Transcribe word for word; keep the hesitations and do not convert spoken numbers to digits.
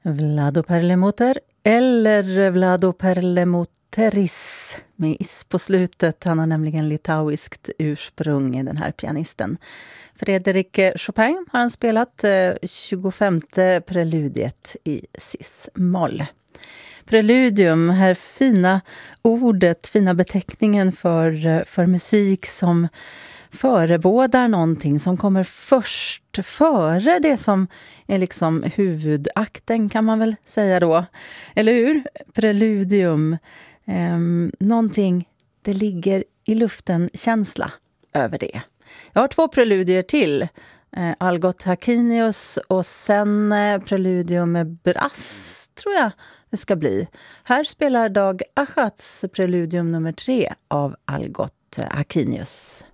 Vlado Perlemoter eller Vlado Perlemoteris med is på slutet. Han har nämligen litauiskt ursprung i den här pianisten. Fredrik Chopin har han spelat tjugofemte preludiet i cis-moll. Preludium, här fina ordet, fina beteckningen för, för musik som förebådar någonting som kommer först före det som är liksom huvudakten, kan man väl säga då. Eller hur? Preludium. Um, någonting, det ligger i luften, känsla över det. Jag har två preludier till. Uh, Algot Hakinius och sen uh, preludium med brass, tror jag det ska bli. Här spelar Dag Achats preludium nummer tre av Algot Hakinius.